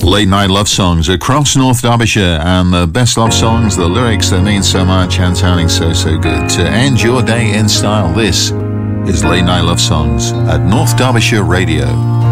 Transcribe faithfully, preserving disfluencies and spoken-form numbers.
Late night love songs across North Derbyshire, and the best love songs, the lyrics that mean so much and sounding so, so good. To end your day in style, this is Late Night Love Songs at North Derbyshire Radio.